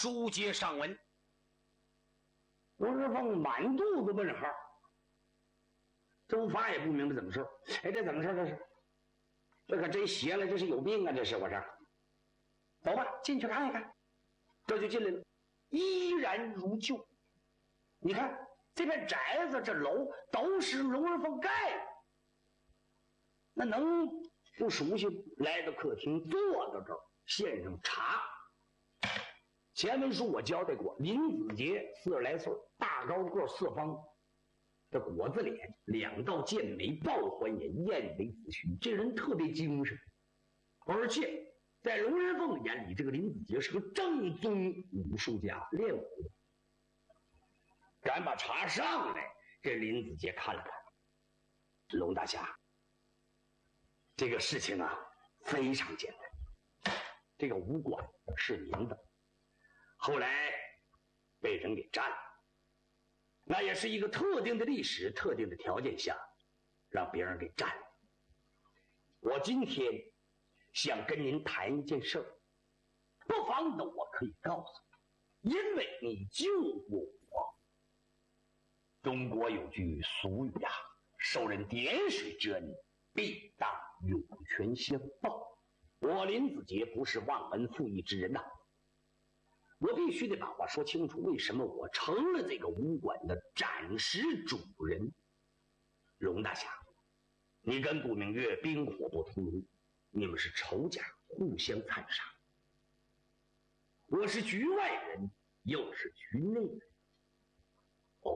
书接上文。 龙人凤满肚子问号，周发也不明白怎么事。哎，这怎么事？这可真邪了，这是有病啊！这是我这儿。走吧，进去看一看。这就进来了，依然如旧。你看这片宅子、这楼都是龙人凤盖的，那能不熟悉？来到客厅，坐到这儿，献上茶。前文书我交代过，林子杰40来岁，大高个，色方，这果子脸，2道剑眉，豹环眼，燕尾子须，这人特别精神。而且在龙人凤眼里，这个林子杰是个正宗武术家，练武的。敢把茶上来，这林子杰看了看，龙大侠，这个事情啊非常简单，这个武馆是您的，后来被人给占了，那也是一个特定的历史、特定的条件下让别人给占了。我今天想跟您谈一件事儿，不妨的我可以告诉你，因为你救过我。中国有句俗语啊，受人点水之恩，必当涌泉相报。我林子杰不是忘恩负义之人呐，我必须得把话说清楚。为什么我成了这个武馆的暂时主人？龙大侠，你跟顾明月冰火不同炉，你们是仇家，互相残杀。我是局外人，又是局内人。哦，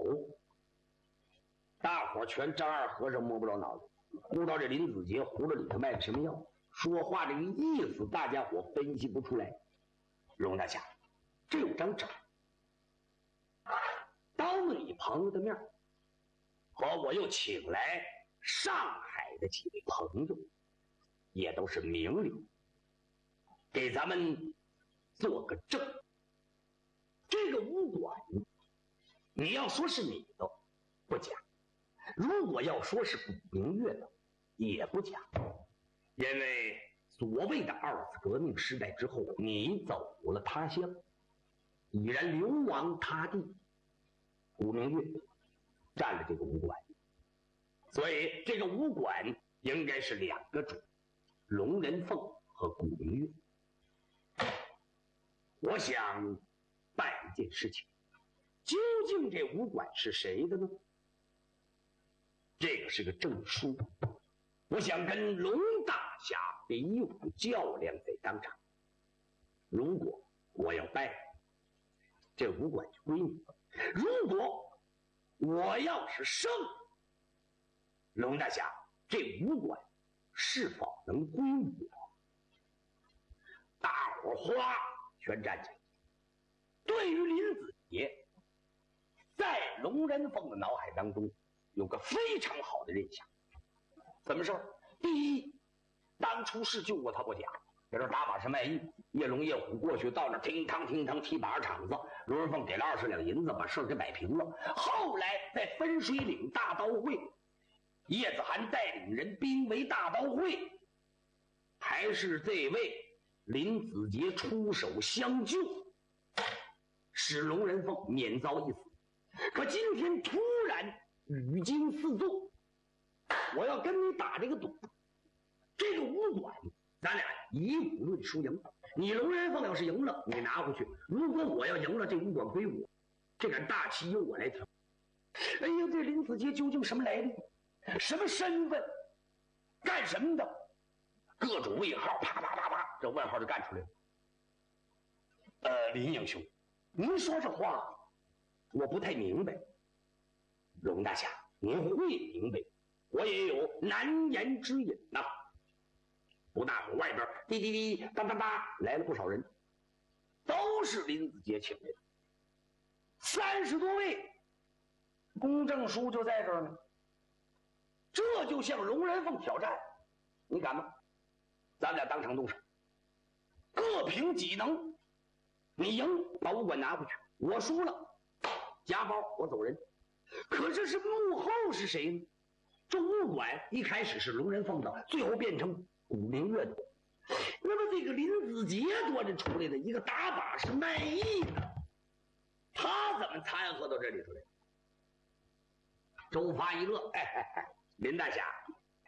大伙全张二和尚摸不着脑子，不知道这林子杰葫芦里头卖的什么药，说话这个意思大家伙分析不出来。龙大侠，这有张纸，当了你朋友的面，和我又请来上海的几位朋友，也都是名流，给咱们做个证。这个武馆你要说是你的不假，如果要说是古明月的也不假，因为所谓的2次革命时代之后，你走了他乡，已然流亡他地，古明月占了这个武馆，所以这个武馆应该是2个主，龙人凤和古明月。我想办一件事情，究竟这武馆是谁的呢？这个是个证书，我想跟龙大侠比武较量在当场。如果我要败，这武馆就归你；如果我要是胜，龙大侠，这武馆是否能归我？大伙哗全站起来。对于林子杰，在龙人凤的脑海当中有个非常好的印象。怎么说？第一，当初是救过他不假，在这打把式卖艺，夜龙夜虎过去到那厅堂踢把场子，龙人凤给了20两银子，把事给摆平了。后来在分水岭大刀会，叶子涵带领人兵围大刀会，还是这位林子杰出手相救，使龙人凤免遭一死。可今天突然语惊四座，我要跟你打这个赌，这个武馆咱俩以武论输赢。你龙人凤要是赢了，你拿回去；如果我要赢了，这武馆归我，这杆大旗由我来挑。哎呀，这林子杰究竟什么来历？什么身份？干什么的？各种问号，啪啪啪啪，这问号就干出来了。林英雄，您说这话我不太明白。龙大侠，您会明白，我也有难言之隐呐。不大会外边滴滴滴哒哒哒来了不少人，都是林子杰请来的，30多位，公证书就在这儿呢。这就向龙人凤挑战，你敢吗？咱们俩当场动手，各凭己能。你赢把武馆拿回去，我输了夹包我走人。可这是幕后是谁呢？这武馆一开始是龙人凤的，最后变成古明月的。 那么这个林子杰多着出来的一个打把是卖艺的，他怎么掺和到这里头来？周发一乐，林大侠，